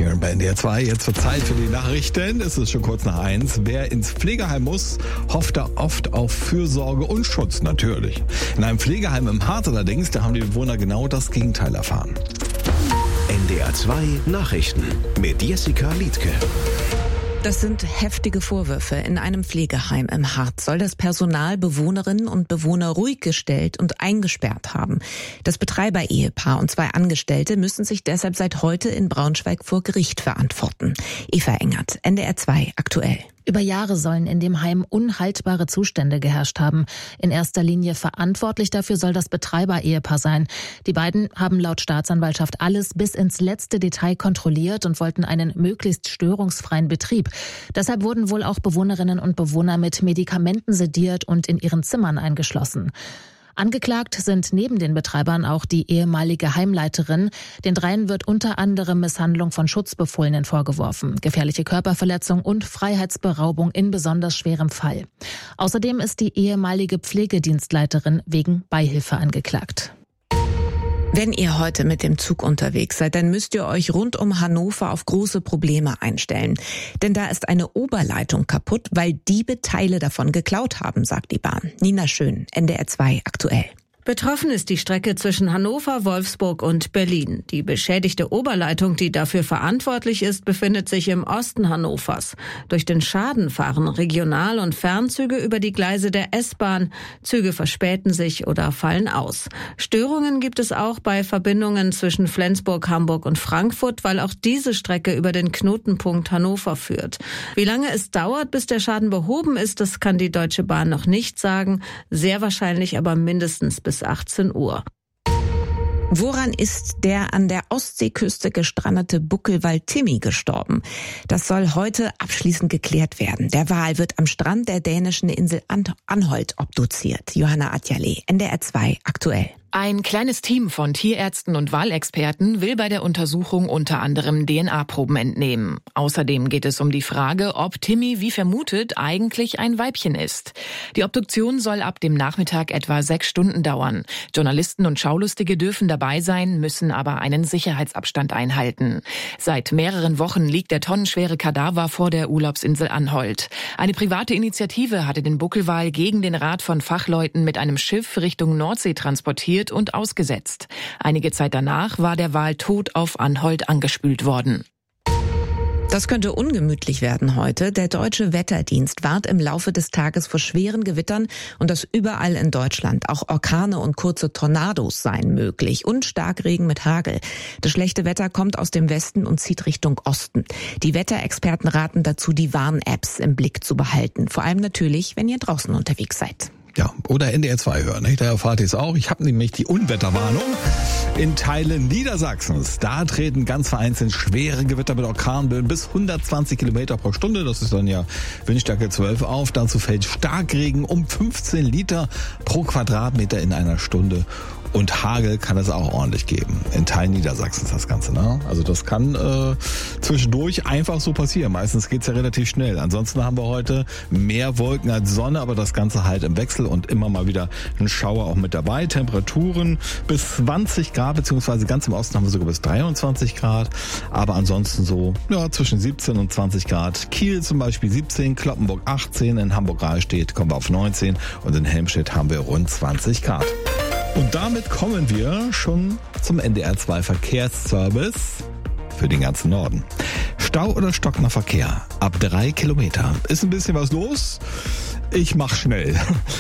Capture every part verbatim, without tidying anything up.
hier bei N D R zwei. Jetzt wird Zeit für die Nachrichten. Es ist schon kurz nach eins. Wer ins Pflegeheim muss, hofft da oft auf Fürsorge und Schutz natürlich. In einem Pflegeheim im Harz allerdings, da haben die Bewohner genau das Gegenteil erfahren. N D R zwei Nachrichten mit Jessica Liedke. Das sind heftige Vorwürfe. In einem Pflegeheim im Harz soll das Personal Bewohnerinnen und Bewohner ruhig gestellt und eingesperrt haben. Das Betreiber-Ehepaar und zwei Angestellte müssen sich deshalb seit heute in Braunschweig vor Gericht verantworten. Eva Engert, N D R zwei aktuell. Über Jahre sollen in dem Heim unhaltbare Zustände geherrscht haben. In erster Linie verantwortlich dafür soll das Betreiber-Ehepaar sein. Die beiden haben laut Staatsanwaltschaft alles bis ins letzte Detail kontrolliert und wollten einen möglichst störungsfreien Betrieb. Deshalb wurden wohl auch Bewohnerinnen und Bewohner mit Medikamenten sediert und in ihren Zimmern eingeschlossen. Angeklagt sind neben den Betreibern auch die ehemalige Heimleiterin. Den dreien wird unter anderem Misshandlung von Schutzbefohlenen vorgeworfen, gefährliche Körperverletzung und Freiheitsberaubung in besonders schwerem Fall. Außerdem ist die ehemalige Pflegedienstleiterin wegen Beihilfe angeklagt. Wenn ihr heute mit dem Zug unterwegs seid, dann müsst ihr euch rund um Hannover auf große Probleme einstellen. Denn da ist eine Oberleitung kaputt, weil Diebe Teile davon geklaut haben, sagt die Bahn. Nina Schön, N D R zwei aktuell. Betroffen ist die Strecke zwischen Hannover, Wolfsburg und Berlin. Die beschädigte Oberleitung, die dafür verantwortlich ist, befindet sich im Osten Hannovers. Durch den Schaden fahren Regional- und Fernzüge über die Gleise der S-Bahn. Züge verspäten sich oder fallen aus. Störungen gibt es auch bei Verbindungen zwischen Flensburg, Hamburg und Frankfurt, weil auch diese Strecke über den Knotenpunkt Hannover führt. Wie lange es dauert, bis der Schaden behoben ist, das kann die Deutsche Bahn noch nicht sagen. Sehr wahrscheinlich aber mindestens bis bis achtzehn Uhr. Woran ist der an der Ostseeküste gestrandete Buckelwal Timmy gestorben? Das soll heute abschließend geklärt werden. Der Wal wird am Strand der dänischen Insel Anholt obduziert. Johanna Atjale, N D R zwei aktuell. Ein kleines Team von Tierärzten und Walexperten will bei der Untersuchung unter anderem D N A-Proben entnehmen. Außerdem geht es um die Frage, ob Timmy, wie vermutet, eigentlich ein Weibchen ist. Die Obduktion soll ab dem Nachmittag etwa sechs Stunden dauern. Journalisten und Schaulustige dürfen dabei sein, müssen aber einen Sicherheitsabstand einhalten. Seit mehreren Wochen liegt der tonnenschwere Kadaver vor der Urlaubsinsel Anholt. Eine private Initiative hatte den Buckelwal gegen den Rat von Fachleuten mit einem Schiff Richtung Nordsee transportiert und ausgesetzt. Einige Zeit danach war der Wal tot auf Anholt angespült worden. Das könnte ungemütlich werden heute. Der Deutsche Wetterdienst warnt im Laufe des Tages vor schweren Gewittern und das überall in Deutschland. Auch Orkane und kurze Tornados seien möglich und Starkregen mit Hagel. Das schlechte Wetter kommt aus dem Westen und zieht Richtung Osten. Die Wetterexperten raten dazu, die Warn-Apps im Blick zu behalten. Vor allem natürlich, wenn ihr draußen unterwegs seid. Ja, oder N D R zwei hören, nicht? Da erfahrt ihr es auch. Ich habe nämlich die Unwetterwarnung in Teilen Niedersachsens. Da treten ganz vereinzelt schwere Gewitter mit Orkanböen bis hundertzwanzig Kilometer pro Stunde. Das ist dann ja Windstärke zwölf auf. Dazu fällt Starkregen um fünfzehn Liter pro Quadratmeter in einer Stunde. Und Hagel kann es auch ordentlich geben. In Teilen Niedersachsens das Ganze, ne? Also das kann äh, zwischendurch einfach so passieren. Meistens geht's ja relativ schnell. Ansonsten haben wir heute mehr Wolken als Sonne, aber das Ganze halt im Wechsel und immer mal wieder ein Schauer auch mit dabei. Temperaturen bis zwanzig Grad, beziehungsweise ganz im Osten haben wir sogar bis dreiundzwanzig Grad. Aber ansonsten so ja zwischen siebzehn und zwanzig Grad. Kiel zum Beispiel siebzehn, Cloppenburg achtzehn, in Hamburg-Rahlstedt kommen wir auf neunzehn und in Helmstedt haben wir rund zwanzig Grad. Und damit kommen wir schon zum N D R zwei Verkehrsservice für den ganzen Norden. Stau oder stockender Verkehr ab drei Kilometer. Ist ein bisschen was los. Ich mach schnell.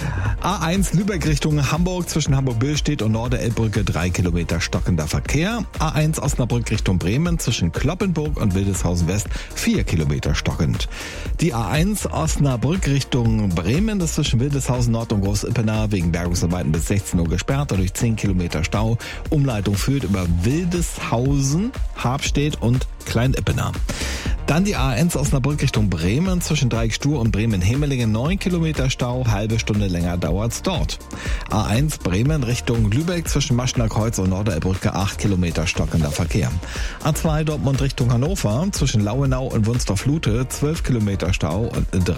A eins Lübeck Richtung Hamburg zwischen Hamburg-Billstedt und Norderelbbrücke drei Kilometer stockender Verkehr. A eins Osnabrück Richtung Bremen zwischen Cloppenburg und Wildeshausen West vier Kilometer stockend. Die A eins Osnabrück Richtung Bremen, das zwischen Wildeshausen Nord und Groß-Ippener wegen Bergungsarbeiten bis sechzehn Uhr gesperrt, dadurch zehn Kilometer Stau. Umleitung führt über Wildeshausen, Habstedt und Klein-Ippener. Dann die A eins Osnabrück Richtung Bremen zwischen Dreieckstur und Bremen-Hemelingen neun Kilometer Stau, halbe Stunde länger dauert's dort. A eins Bremen Richtung Lübeck zwischen Maschner Kreuz und Norderelbbrücke acht Kilometer stockender Verkehr. A zwei Dortmund Richtung Hannover zwischen Lauenau und Wunstorf-Lute zwölf Kilometer Stau und